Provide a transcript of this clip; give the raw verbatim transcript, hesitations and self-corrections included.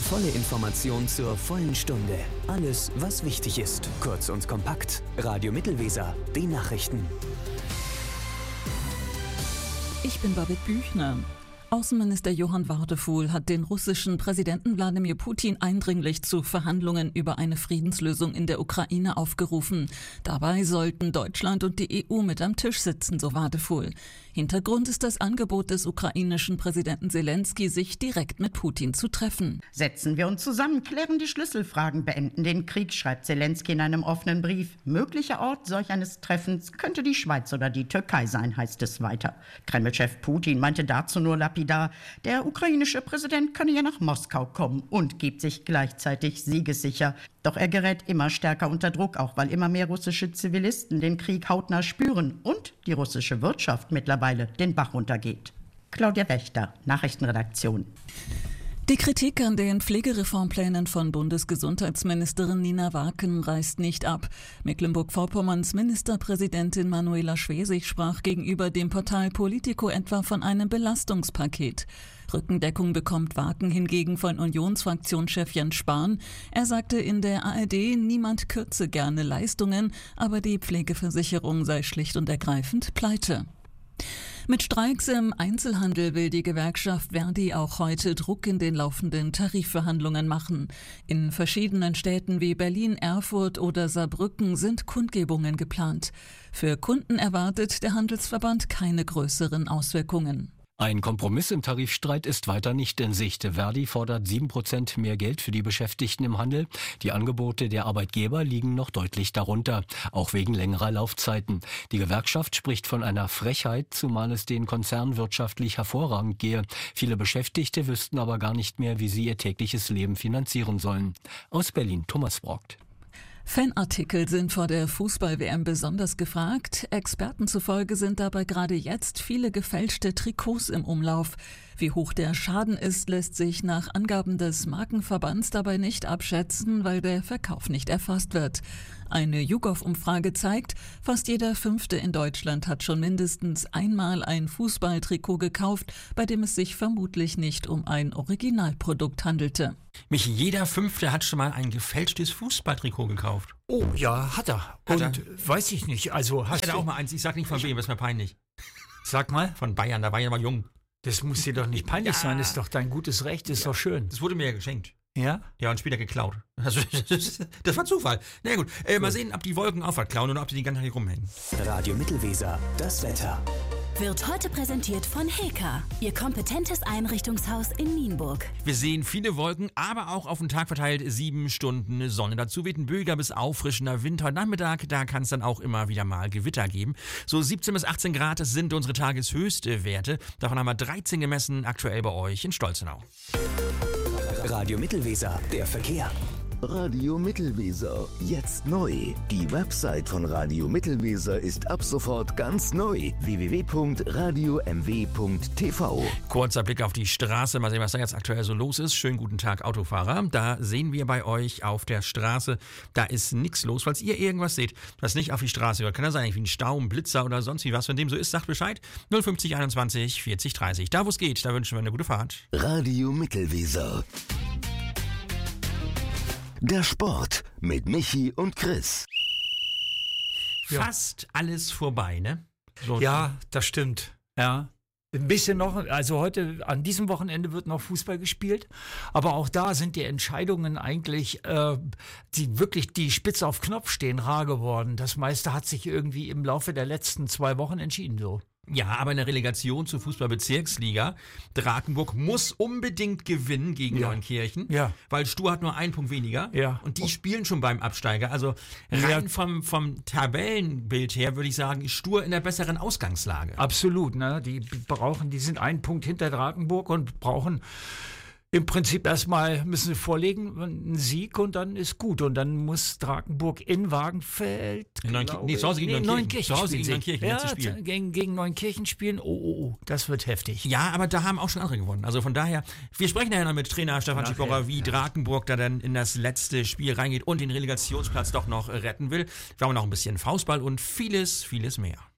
volle Information zur vollen Stunde. Alles, was wichtig ist. Kurz und kompakt. Radio Mittelweser. Die Nachrichten. Ich bin Babette Büchner. Außenminister Johann Wadefuhl hat den russischen Präsidenten Wladimir Putin eindringlich zu Verhandlungen über eine Friedenslösung in der Ukraine aufgerufen. Dabei sollten Deutschland und die E U mit am Tisch sitzen, so Wadefuhl. Hintergrund ist das Angebot des ukrainischen Präsidenten Selenskyj, sich direkt mit Putin zu treffen. Setzen wir uns zusammen, klären die Schlüsselfragen, beenden den Krieg, schreibt Selenskyj in einem offenen Brief. Möglicher Ort solch eines Treffens könnte die Schweiz oder die Türkei sein, heißt es weiter. Kreml-Chef Putin meinte dazu nur lapidar, der ukrainische Präsident könne ja nach Moskau kommen und gibt sich gleichzeitig siegessicher. Doch er gerät immer stärker unter Druck, auch weil immer mehr russische Zivilisten den Krieg hautnah spüren und die russische Wirtschaft mittlerweile den Bach runtergeht. Claudia Wächter, Nachrichtenredaktion. Die Kritik an den Pflegereformplänen von Bundesgesundheitsministerin Nina Wacken reißt nicht ab. Mecklenburg-Vorpommerns Ministerpräsidentin Manuela Schwesig sprach gegenüber dem Portal Politico etwa von einem Belastungspaket. Rückendeckung bekommt Wacken hingegen von Unionsfraktionschef Jens Spahn. Er sagte in der A R D, niemand kürze gerne Leistungen, aber die Pflegeversicherung sei schlicht und ergreifend pleite. Mit Streiks im Einzelhandel will die Gewerkschaft Verdi auch heute Druck in den laufenden Tarifverhandlungen machen. In verschiedenen Städten wie Berlin, Erfurt oder Saarbrücken sind Kundgebungen geplant. Für Kunden erwartet der Handelsverband keine größeren Auswirkungen. Ein Kompromiss im Tarifstreit ist weiter nicht in Sicht. Verdi fordert sieben Prozent mehr Geld für die Beschäftigten im Handel. Die Angebote der Arbeitgeber liegen noch deutlich darunter, auch wegen längerer Laufzeiten. Die Gewerkschaft spricht von einer Frechheit, zumal es den Konzernen wirtschaftlich hervorragend gehe. Viele Beschäftigte wüssten aber gar nicht mehr, wie sie ihr tägliches Leben finanzieren sollen. Aus Berlin, Thomas Brockt. Fanartikel sind vor der Fußball-W M besonders gefragt. Experten zufolge sind dabei gerade jetzt viele gefälschte Trikots im Umlauf. Wie hoch der Schaden ist, lässt sich nach Angaben des Markenverbands dabei nicht abschätzen, weil der Verkauf nicht erfasst wird. Eine YouGov-Umfrage zeigt, fast jeder Fünfte in Deutschland hat schon mindestens einmal ein Fußballtrikot gekauft, bei dem es sich vermutlich nicht um ein Originalprodukt handelte. Mich jeder Fünfte hat schon mal ein gefälschtes Fußballtrikot gekauft. Oh, ja, hat er. Hat Und er? weiß ich nicht, also hast Ich hatte du... auch mal eins, ich sag nicht von wem, das ist mir peinlich. Sag mal, Von Bayern, da war ich aber jung. das muss dir doch nicht peinlich Ja. sein, ist doch dein gutes Recht, ist doch schön. Das wurde mir ja geschenkt. Ja? Ja, und später geklaut. Also, das war Zufall. Na gut, äh, mal sehen, ob die Wolken auch was klauen oder ob die die ganze Zeit hier rumhängen. Radio Mittelweser. Das Wetter. Wird heute präsentiert von Heka, Ihr kompetentes Einrichtungshaus in Nienburg. Wir sehen viele Wolken, aber auch auf den Tag verteilt sieben Stunden Sonne. Dazu weht ein böiger bis auffrischender Wind. Heute Nachmittag, da kann es dann auch immer wieder mal Gewitter geben. So siebzehn bis achtzehn Grad, das sind unsere tageshöchste Werte. Davon haben wir dreizehn gemessen, aktuell bei euch in Stolzenau. Radio Mittelweser. Der Verkehr. Radio Mittelweser, jetzt neu. Die Website von Radio Mittelweser ist ab sofort ganz neu. w w w punkt radio m w punkt t v. Kurzer Blick auf die Straße, mal sehen, was da jetzt aktuell so los ist. Schönen guten Tag, Autofahrer. Da sehen wir bei euch auf der Straße, da ist nichts los. Falls ihr irgendwas seht, was nicht auf die Straße gehört, kann das sein, irgendwie ein Stau, ein Blitzer oder sonst wie was. Wenn dem so ist, sagt Bescheid. null fünfzig einundzwanzig vierzig dreißig. Da wo es geht, da wünschen wir eine gute Fahrt. Radio Mittelweser. Der Sport mit Michi und Chris. Ja. Fast alles vorbei, ne? So. Ja, das stimmt. Ja. Ein bisschen noch, also heute, an diesem Wochenende wird noch Fußball gespielt, aber auch da sind die Entscheidungen eigentlich, äh, die wirklich die Spitze auf Knopf stehen, rar geworden. Das meiste hat sich irgendwie im Laufe der letzten zwei Wochen entschieden, so. Ja, aber in der Relegation zur Fußballbezirksliga, Drakenburg muss unbedingt gewinnen gegen Ja. Neunkirchen, Ja. weil Stur hat nur einen Punkt weniger Ja. und die spielen schon beim Absteiger. Also rein Ja. vom, vom Tabellenbild her würde ich sagen, ist Stur in der besseren Ausgangslage. Absolut, ne? Die brauchen, die sind einen Punkt hinter Drakenburg und brauchen im Prinzip erstmal, müssen sie vorlegen, einen Sieg und dann ist gut. Und dann muss Drakenburg in Wagenfeld, In Neunkirchen- glaube nee, zu Hause gegen nee, Neunkirchen. Neunkirchen Zu Hause spielen gegen sie. Neunkirchen, ja, letztes Spiel. Gegen, gegen Neunkirchen spielen, oh, oh, oh, das wird heftig. Ja, aber da haben auch schon andere gewonnen. Also von daher, wir sprechen ja noch mit Trainer Stefan Nachher, Schiporer, wie ja. Drakenburg da dann in das letzte Spiel reingeht und den Relegationsplatz doch noch retten will. Wir haben noch ein bisschen Faustball und vieles, vieles mehr.